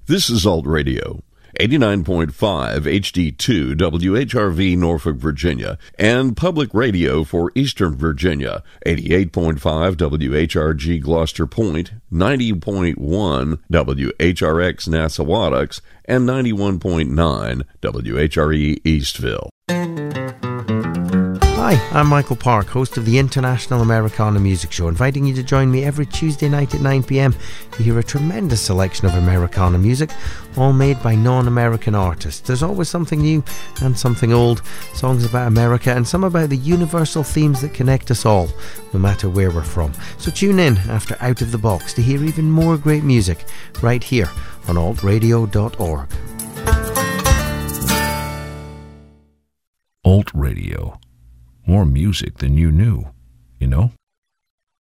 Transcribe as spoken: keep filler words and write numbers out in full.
This is Alt Radio, eighty-nine point five H D two W H R V Norfolk, Virginia, and Public Radio for Eastern Virginia, eighty-eight point five W H R G Gloucester Point, ninety point one W H R X Nassawadox, and ninety-one point nine W H R E Eastville. Hi, I'm Michael Park, host of the International Americana Music Show, inviting you to join me every Tuesday night at nine p.m. to hear a tremendous selection of Americana music, all made by non-American artists. There's always something new and something old, songs about America and some about the universal themes that connect us all, no matter where we're from. So tune in after Out of the Box to hear even more great music right here on alt radio dot org. Alt Radio. More music than you knew, you know?